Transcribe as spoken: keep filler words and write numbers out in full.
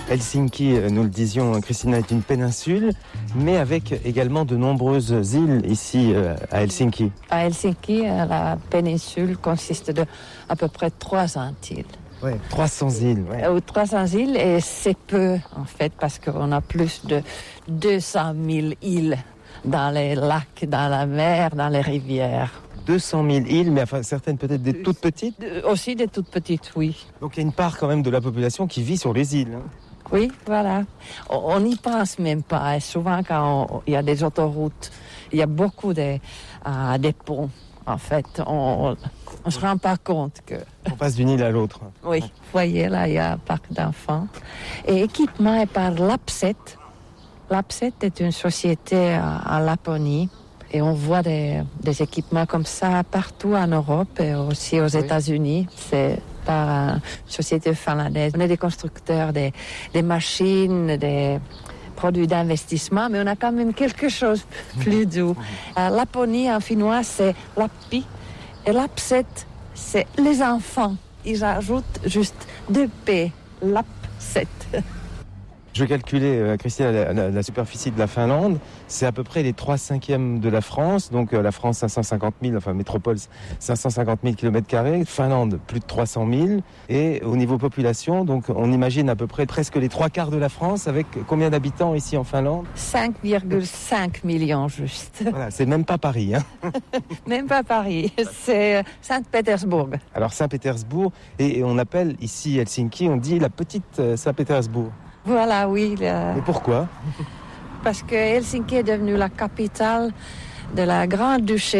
Helsinki, nous le disions, Christina, est une péninsule, mais avec également de nombreuses îles ici à Helsinki. À Helsinki, la péninsule consiste de à peu près trois cents îles. Ouais, trois cents îles. Ouais. Ou trois cents îles, et c'est peu en fait, parce qu'on a plus de deux cent mille îles dans les lacs, dans la mer, dans les rivières. deux cent mille îles, mais enfin certaines peut-être des toutes petites. Aussi des toutes petites, oui. Donc il y a une part quand même de la population qui vit sur les îles. Hein. Oui, voilà. On n'y pense même pas. Et souvent, quand il y a des autoroutes, il y a beaucoup de, euh, des ponts. En fait, on ne se rend pas compte que... On passe d'une île à l'autre. Oui, vous voyez, là, il y a un parc d'enfants. Et équipement est par Lapset. Lapset est une société en Laponie. Et on voit des, des équipements comme ça partout en Europe et aussi aux oui. États-Unis. C'est par une société finlandaise. On est des constructeurs des, des machines, des produits d'investissement, mais on a quand même quelque chose de plus doux. Euh, Laponie en finnois, c'est Lappi. Et Lapset, c'est les enfants. Ils ajoutent juste deux P. Lapset. Je calculais, euh, Christina, la, la, la superficie de la Finlande, c'est à peu près les trois cinquièmes de la France. Donc euh, la France, cinq cent cinquante mille, enfin métropole, cinq cent cinquante mille kilomètres carrés. Finlande, plus de trois cent mille. Et au niveau population, donc on imagine à peu près presque les trois quarts de la France. Avec combien d'habitants ici en Finlande ? cinq virgule cinq millions juste. Voilà, c'est même pas Paris. Hein. Même pas Paris, c'est Saint-Pétersbourg. Alors Saint-Pétersbourg, et, et on appelle ici Helsinki, on dit la petite euh, Saint-Pétersbourg. Voilà, oui. Le... Et pourquoi ? Parce que Helsinki est devenue la capitale de la Grande-Duché